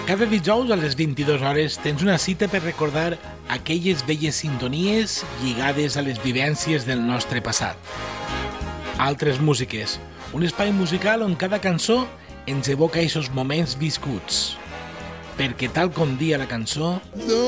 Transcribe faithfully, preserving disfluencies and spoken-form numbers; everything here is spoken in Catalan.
Cada dijous a les vint-i-dues hores tens una cita per recordar aquelles velles sintonies lligades a les vivències del nostre passat. Altres músiques, un espai musical on cada cançó ens evoca aquests moments viscuts. Perquè tal com dia la cançó...